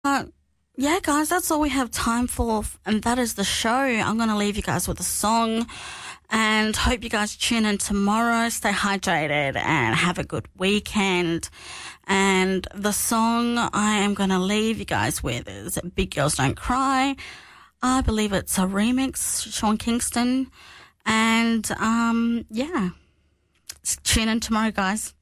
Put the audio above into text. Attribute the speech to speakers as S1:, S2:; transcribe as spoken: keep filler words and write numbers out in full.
S1: Uh, yeah, guys, that's all we have time for, and that is the show. I'm going to leave you guys with a song, and hope you guys tune in tomorrow. Stay hydrated and have a good weekend. And the song I am going to leave you guys with is Big Girls Don't Cry. I believe it's a remix, Sean Kingston. And, um, yeah, tune in tomorrow, guys.